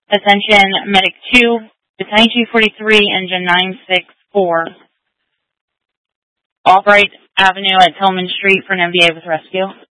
Attention, Medic 2, Battalion 243, Engine 964. Albright Avenue at Tillman Street for an MVA with rescue.